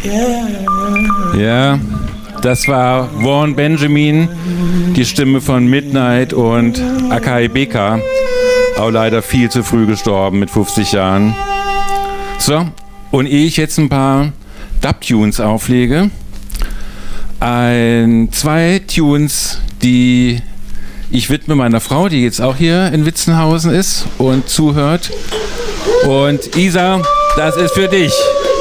Ja, das war Warren Benjamin, die Stimme von Midnight und Akai Beka, auch leider viel zu früh gestorben mit 50 Jahren. So, und ehe ich jetzt ein paar Dub-Tunes auflege, zwei Tunes, die ich widme meiner Frau, die jetzt auch hier in Witzenhausen ist und zuhört. Und Isa, das ist für dich.